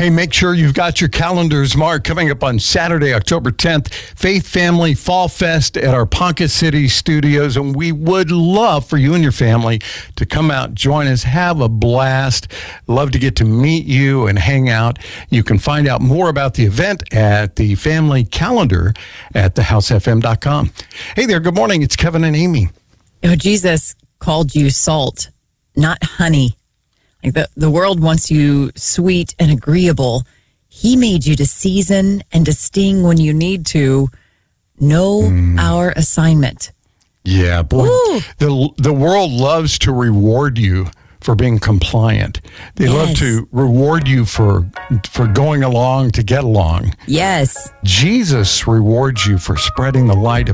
Hey, make sure you've got your calendars marked. Coming up on Saturday, October 10th, Faith Family Fall Fest at our Ponca City studios. And we would love for you and your family to come out, join us, have a blast. Love to get to meet you and hang out. You can find out more about the event at the family calendar at thehousefm.com. Hey there, good morning. It's Kevin and Amy. Jesus called you salt, not honey. Like the world wants you sweet and agreeable. He made you to season and to sting when you need to. Know our assignment. Yeah, boy. The world loves to reward you for being compliant. They love to reward you for going along to get along. Yes. Jesus rewards you for spreading the light of